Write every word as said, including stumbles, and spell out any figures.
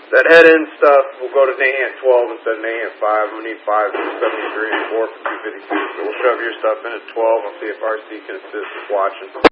That head-in stuff will go to Nahant twelve instead of Nahant five. I'm going to need five for seventy-three and four for two fifty-two. So we'll shove your stuff in at twelve. I'll see if R C can assist with watching.